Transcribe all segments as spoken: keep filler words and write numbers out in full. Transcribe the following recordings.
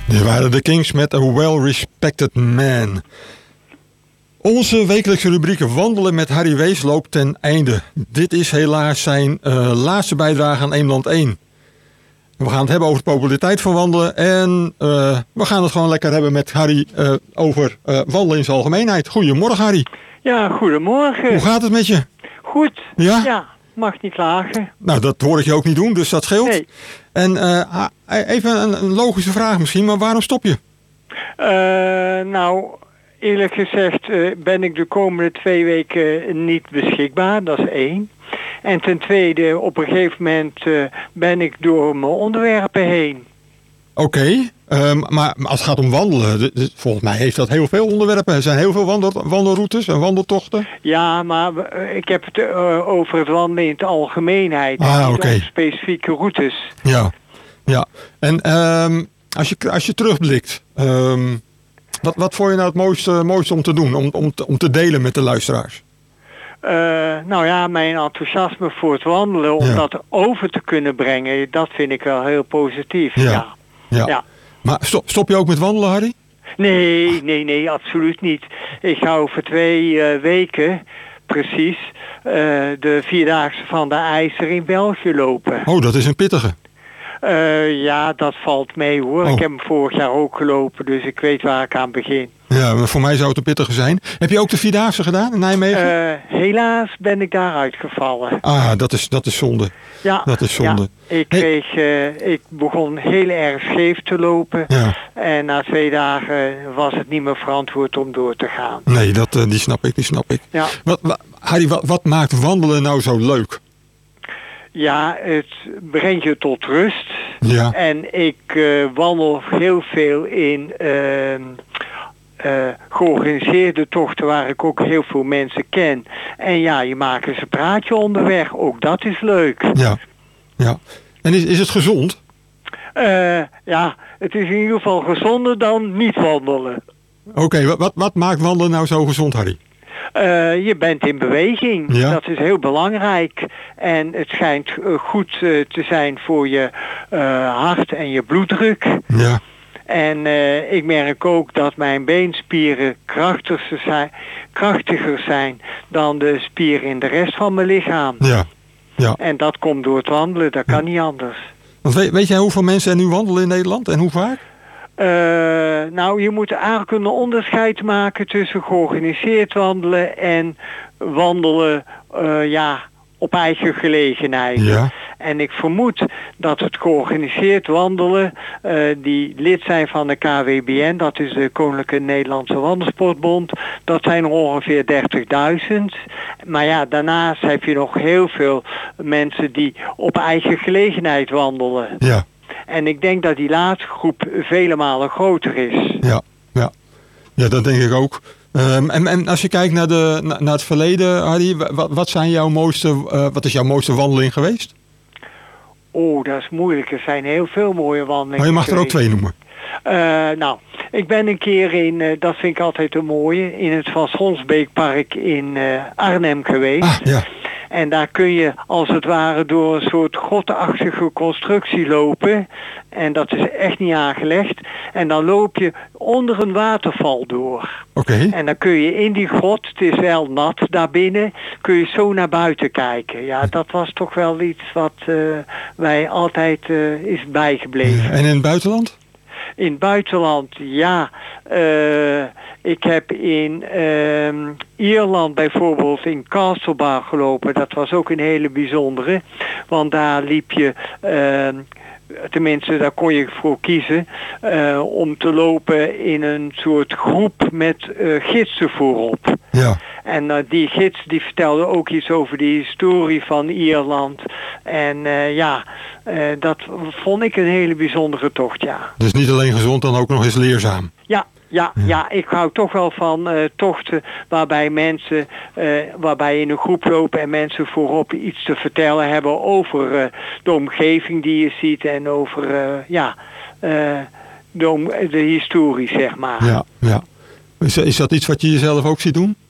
Dit waren de Kings met A Well-Respected Man. Onze wekelijkse rubriek Wandelen met Harry Wees loopt ten einde. Dit is helaas zijn uh, laatste bijdrage aan Eemland één. We gaan het hebben over de populariteit van wandelen. En uh, we gaan het gewoon lekker hebben met Harry uh, over uh, wandelen in zijn algemeenheid. Goedemorgen, Harry. Ja, goedemorgen. Hoe gaat het met je? Goed. Ja? Ja, mag niet klagen. Nou, dat hoor ik je ook niet doen, dus dat scheelt. Nee. En uh, even een, een logische vraag misschien, maar waarom stop je? Uh, nou, eerlijk gezegd uh, ben ik de komende twee weken niet beschikbaar, dat is één. En ten tweede, op een gegeven moment uh, ben ik door mijn onderwerpen heen. Oké, okay, um, maar als het gaat om wandelen, d- d- volgens mij heeft dat heel veel onderwerpen. Er zijn heel veel wandel- wandelroutes en wandeltochten. Ja, maar uh, ik heb het uh, over het wandelen in het algemeenheid. Ah, niet okay. over specifieke routes. Ja, ja. En um, als, je, als je terugblikt, um, wat, wat vond je nou het mooiste, mooiste om te doen, om, om, te, om te delen met de luisteraars? Uh, nou ja, mijn enthousiasme voor het wandelen, om ja. dat over te kunnen brengen, dat vind ik wel heel positief. Ja. Ja. Ja. ja. Maar stop, stop je ook met wandelen, Harry? Nee, nee, nee, absoluut niet. Ik ga over twee uh, weken, precies, uh, de Vierdaagse van de IJzer in België lopen. Oh, dat is een pittige. Uh, ja, dat valt mee hoor. Oh. Ik heb hem vorig jaar ook gelopen, dus ik weet waar ik aan begin. Ja, maar voor mij zou het een pittige zijn. Heb je ook de Vierdaagse gedaan in Nijmegen? Uh, helaas ben ik daar uitgevallen. Ah, dat is, dat is zonde. Ja, dat is zonde. Ja. Ik, kreeg, uh, ik begon heel erg scheef te lopen. Ja. En na twee dagen was het niet meer verantwoord om door te gaan. Nee, dat, uh, die snap ik, die snap ik. Ja. Wat, wat, Harry, wat, wat maakt wandelen nou zo leuk? Ja, het brengt je tot rust. Ja. En ik uh, wandel heel veel in uh, uh, georganiseerde tochten waar ik ook heel veel mensen ken. En ja, je maakt eens een praatje onderweg. Ook dat is leuk. Ja, ja. En is, is het gezond? Uh, ja, het is in ieder geval gezonder dan niet wandelen. Oké, okay, wat, wat, wat maakt wandelen nou zo gezond, Harry? Uh, je bent in beweging. Ja. Dat is heel belangrijk. En het schijnt uh, goed uh, te zijn voor je uh, hart en je bloeddruk. Ja. En uh, ik merk ook dat mijn beenspieren krachtiger zijn, krachtiger zijn dan de spieren in de rest van mijn lichaam. Ja. Ja. En dat komt door het wandelen, dat kan niet anders. Want weet, weet jij hoeveel mensen er nu wandelen in Nederland en hoe vaak? Uh, nou, je moet eigenlijk een onderscheid maken tussen georganiseerd wandelen en wandelen uh, ja, op eigen gelegenheid. Ja. En ik vermoed dat het georganiseerd wandelen, uh, die lid zijn van de K W B N, dat is de Koninklijke Nederlandse Wandelsportbond, dat zijn er ongeveer dertigduizend. Maar ja, daarnaast heb je nog heel veel mensen die op eigen gelegenheid wandelen. Ja. En ik denk dat die laatste groep vele malen groter is. Ja, ja. Ja, dat denk ik ook. Um, en, en als je kijkt naar, de, naar, naar het verleden, Harry, wat, wat zijn jouw mooiste, uh, wat is jouw mooiste wandeling geweest? Oh, dat is moeilijk. Er zijn heel veel mooie wandelingen. Maar je mag geweest. er ook twee noemen. Uh, nou, ik ben een keer in, uh, dat vind ik altijd een mooie, in het Van Schonsbeekpark in uh, Arnhem geweest. Ah, ja. En daar kun je als het ware door een soort grotachtige constructie lopen. En dat is echt niet aangelegd. En dan loop je onder een waterval door. Oké. Okay. En dan kun je in die grot, het is wel nat daarbinnen, kun je zo naar buiten kijken. Ja, dat was toch wel iets wat uh, wij altijd uh, is bijgebleven. En in het buitenland? In het buitenland, ja. Uh, ik heb in uh, Ierland bijvoorbeeld in Castlebar gelopen. Dat was ook een hele bijzondere. Want daar liep je, uh, tenminste daar kon je voor kiezen, uh, om te lopen in een soort groep met uh, gidsen voorop. Ja. En uh, die gids die vertelde ook iets over de historie van Ierland. En uh, ja, uh, dat vond ik een hele bijzondere tocht, ja. Dus niet alleen gezond, dan ook nog eens leerzaam. Ja, ja, ja. ja ik hou toch wel van uh, tochten waarbij mensen, uh, waarbij je in een groep lopen en mensen voorop iets te vertellen hebben over uh, de omgeving die je ziet en over, uh, ja, uh, de, om, de historie, zeg maar. Ja, ja. Is, is dat iets wat je jezelf ook ziet doen?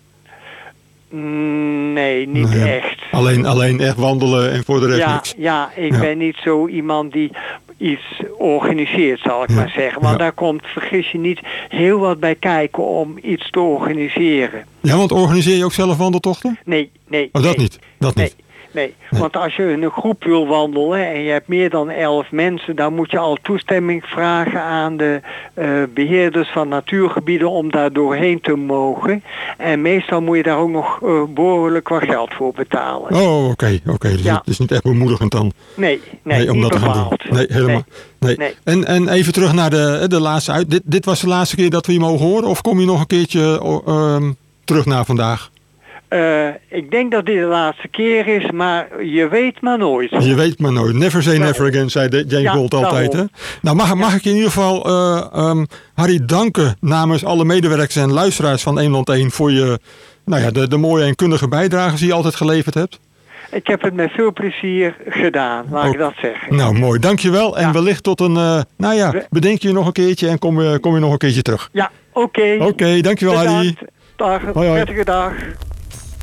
Nee, niet nee. echt. Alleen, alleen echt wandelen en voor de rest ja, niks. Ja, ik ja. ben niet zo iemand die iets organiseert, zal ik Ja, maar zeggen. Want ja. daar komt, vergis je niet, heel wat bij kijken om iets te organiseren. Ja, want organiseer je ook zelf wandeltochten? Nee, nee. Oh, dat nee. niet. Dat Nee. niet. Nee, want als je in een groep wil wandelen en je hebt meer dan elf mensen, dan moet je al toestemming vragen aan de uh, beheerders van natuurgebieden om daar doorheen te mogen. En meestal moet je daar ook nog uh, behoorlijk wat geld voor betalen. Oh, oké. Okay, oké. Okay. Dus ja. het is niet echt bemoedigend dan. Nee, nee, nee om niet dat te gaan doen. Nee, helemaal. Nee. nee. En, en even terug naar de, de laatste uit. Dit, dit was de laatste keer dat we je mogen horen? Of kom je nog een keertje uh, terug naar vandaag? Uh, ik denk dat dit de laatste keer is, maar je weet maar nooit. Je weet maar nooit. Never say never again, zei James ja, Bolt altijd. Hè? Nou, mag, mag ik je in ieder geval, uh, um, Harry, danken namens alle medewerkers en luisteraars van Eemland één voor je, nou ja, de, de mooie en kundige bijdrages die je altijd geleverd hebt. Ik heb het met veel plezier gedaan, laat ook, ik dat zeggen. Nou, mooi. Dankjewel. En ja. wellicht tot een, uh, nou ja, bedenk je nog een keertje en kom, uh, kom je nog een keertje terug. Ja, oké. Oké, okay, dankjewel, Bedankt. Harry. Dag, hoi, hoi. prettige dag.